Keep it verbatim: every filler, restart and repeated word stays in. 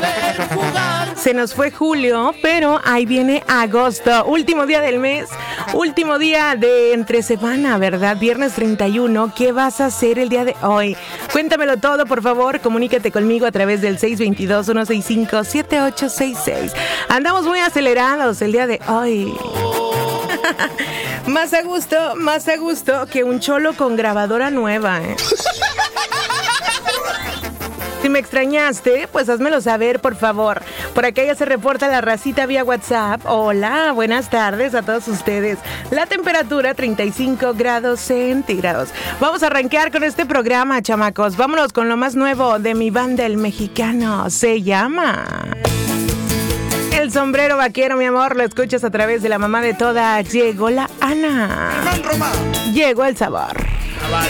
Se nos fue julio, pero ahí viene agosto. Último día del mes, último día de entre semana, ¿verdad? Viernes treinta y uno. ¿Qué vas a hacer el día de hoy? Cuéntamelo todo, por favor. Comunícate conmigo a través del seis dos dos, uno seis cinco, siete ocho seis seis. Andamos muy acelerados el día de hoy. Más a gusto, más a gusto que un cholo con grabadora nueva, ¿eh? Si me extrañaste, pues házmelo saber, por favor. Por acá ya se reporta la racita vía WhatsApp. Hola, buenas tardes a todos ustedes. La temperatura treinta y cinco grados centígrados. Vamos a arrancar con este programa, chamacos. Vámonos con lo más nuevo de mi banda El Mexicano. Se llama El Sombrero Vaquero, mi amor. Lo escuchas a través de la mamá de todas. Llegó la Ana. Llegó el sabor. Vale.